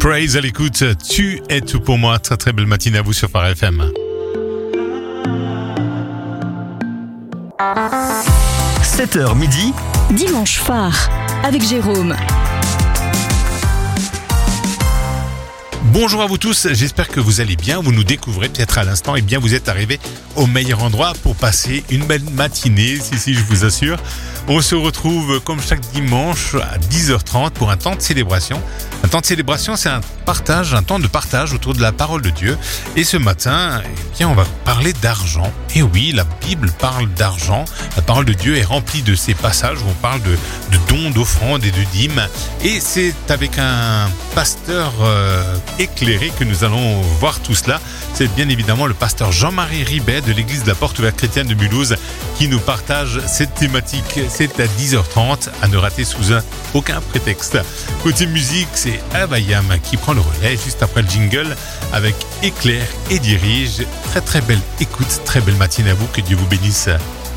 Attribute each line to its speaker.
Speaker 1: Craze à l'écoute, tu es tout pour moi. Très très belle matinée à vous sur Phare FM.
Speaker 2: 7h midi,
Speaker 3: Dimanche Phare avec Jérôme.
Speaker 1: Bonjour à vous tous, j'espère que vous allez bien. Vous nous découvrez peut-être à l'instant. Et bien vous êtes arrivés au meilleur endroit pour passer une belle matinée. Si, je vous assure. On se retrouve comme chaque dimanche à 10h30 pour un temps de célébration. Un temps de célébration, c'est un temps de partage autour de la parole de Dieu. Et ce matin, on va parler d'argent. Et oui, la Bible parle d'argent. La parole de Dieu est remplie de ces passages où on parle de dons, d'offrandes et de dîmes. Et c'est avec un pasteur éclairé que nous allons voir tout cela. C'est bien évidemment le pasteur Jean-Marie Ribet de l'église de la Porte Ouverte Chrétienne de Mulhouse qui nous partage cette thématique. C'est à 10h30, à ne rater sous aucun prétexte. Côté musique, c'est Abayam qui prend le relais juste après le jingle avec Éclair et dirige. Très très belle écoute, très belle matinée à vous, que Dieu vous bénisse.